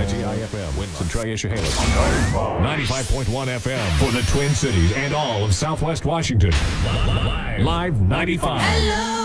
WITI-FM, Winston, Triesha-Haley. 95.1 FM for the Twin Cities and all of Southwest Washington. Live 95. Hello.